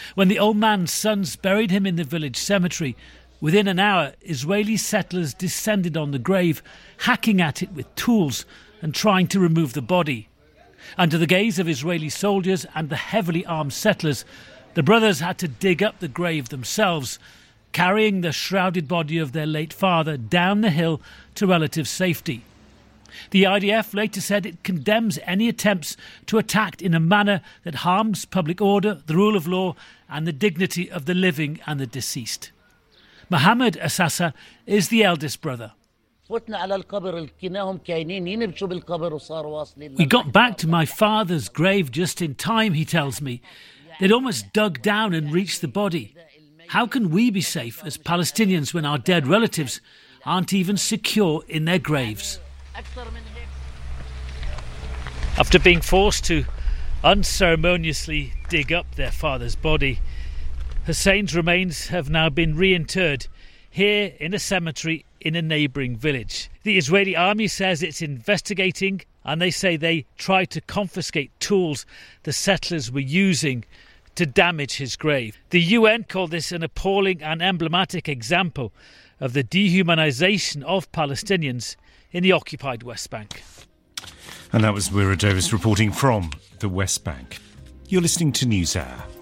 When the old man's sons buried him in the village cemetery, within an hour, Israeli settlers descended on the grave, hacking at it with tools and trying to remove the body. Under the gaze of Israeli soldiers and the heavily armed settlers, the brothers had to dig up the grave themselves, carrying the shrouded body of their late father down the hill to relative safety. The IDF later said it condemns any attempts to attack in a manner that harms public order, the rule of law and the dignity of the living and the deceased. Mohammed Assassa is the eldest brother. We got back to my father's grave just in time, he tells me. They'd almost dug down and reached the body. How can we be safe as Palestinians when our dead relatives aren't even secure in their graves? After being forced to unceremoniously dig up their father's body, Hussein's remains have now been reinterred here in a cemetery in a neighbouring village. The Israeli army says it's investigating, and they say they tried to confiscate tools the settlers were using to damage his grave. The UN called this an appalling and emblematic example of the dehumanisation of Palestinians in the occupied West Bank. And that was Wira Davis reporting from the West Bank. You're listening to NewsHour.